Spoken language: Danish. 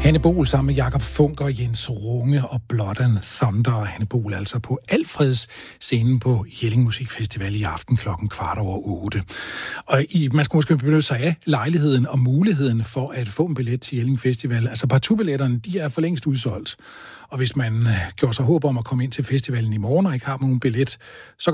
Hanne Bol sammen med Jakob Funk og Jens Runge og Blood and Thunder. Hanne Bol altså på Alfreds scenen på Jelling Musikfestival i aften 8:15. Og man skal måske benytte sig af lejligheden og muligheden for at få en billet til Jelling Festival. Altså partout-billetterne, de er for længst udsolgt. Og hvis man gjorde sig håb om at komme ind til festivalen i morgen og ikke har nogen billet, så